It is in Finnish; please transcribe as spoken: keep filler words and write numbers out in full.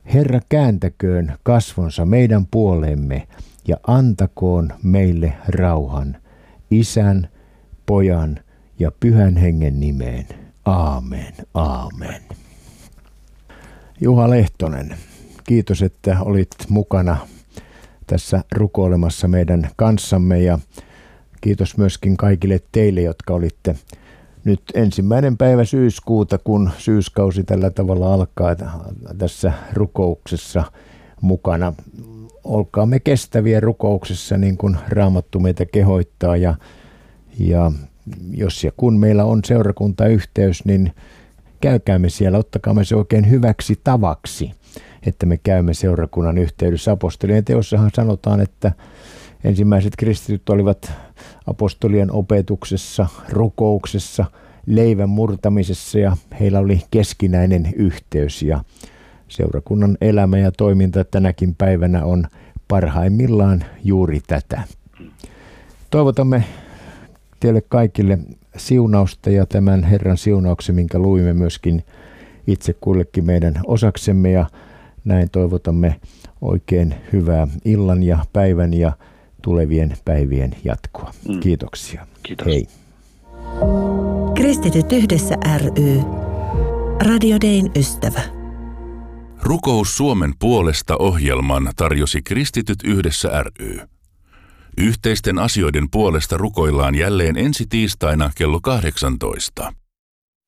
Herra kääntäköön kasvonsa meidän puoleemme ja antakoon meille rauhan, Isän, Pojan ja Pyhän Hengen nimeen. Aamen, aamen. Juha Lehtonen, kiitos, että olit mukana tässä rukoilemassa meidän kanssamme ja kiitos myöskin kaikille teille, jotka olitte nyt ensimmäinen päivä syyskuuta, kun syyskausi tällä tavalla alkaa tässä rukouksessa mukana. Olkaamme kestäviä rukouksessa, niin kuin Raamattu meitä kehoittaa. Ja, ja jos ja kun meillä on seurakuntayhteys, niin käykäämme siellä, ottakaamme se oikein hyväksi tavaksi, että me käymme seurakunnan yhteydessä. Apostolien teossahan sanotaan, että ensimmäiset kristityt olivat apostolien opetuksessa, rukouksessa, leivän murtamisessa ja heillä oli keskinäinen yhteys ja seurakunnan elämä ja toiminta tänäkin päivänä on parhaimmillaan juuri tätä. Toivotamme teille kaikille siunausta ja tämän Herran siunauksen, minkä luimme myöskin itse kullekin meidän osaksemme ja näin toivotamme oikein hyvää illan ja päivän ja tulevien päivien jatkoa. Mm. Kiitoksia. Kiitos. Hei. Kristityt yhdessä ry. Radio Dayn ystävä. Rukous Suomen puolesta -ohjelman tarjosi Kristityt yhdessä ry. Yhteisten asioiden puolesta rukoillaan jälleen ensi tiistaina kello kahdeksantoista.